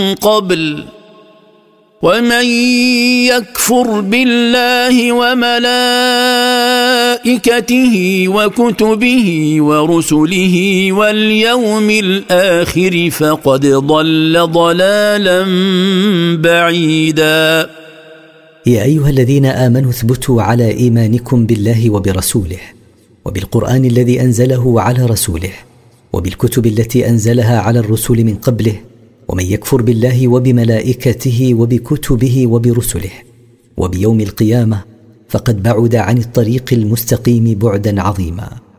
قبل ومن يكفر بالله وملائكته وكتبه ورسله واليوم الآخر فقد ضل ضلالا بعيدا. يا أيها الذين آمنوا اثبتوا على إيمانكم بالله وبرسوله وبالقرآن الذي أنزله على رسوله وبالكتب التي أنزلها على الرسل من قبله، ومن يكفر بالله وبملائكته وبكتبه وبرسله وبيوم القيامة فقد بعد عن الطريق المستقيم بعدا عظيما.